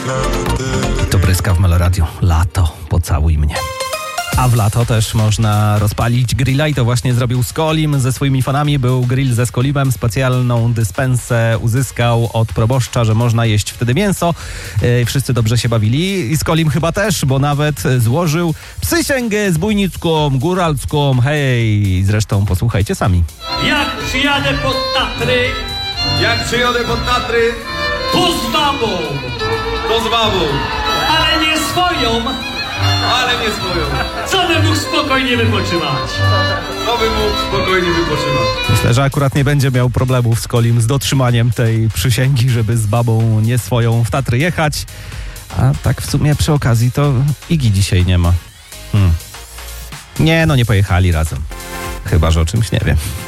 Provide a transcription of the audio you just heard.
To Bryska w Meloradiu. Lato, pocałuj mnie. A w lato też można rozpalić grilla i to właśnie zrobił Skolim ze swoimi fanami. Był grill ze Skolimem, specjalną dyspensę uzyskał od proboszcza, że można jeść wtedy mięso. Wszyscy dobrze się bawili i Skolim chyba też, bo nawet złożył przysięgę zbójnicką, góralską. Hej, zresztą posłuchajcie sami. Jak przyjadę pod Tatry, to z babą, ale nie swoją. Co bym mógł spokojnie wypoczywać? Myślę, że akurat nie będzie miał problemów z Kolim z dotrzymaniem tej przysięgi, żeby z babą nie swoją w Tatry jechać. A tak w sumie przy okazji to Igi dzisiaj nie ma. Nie pojechali razem. Chyba że o czymś nie wiem.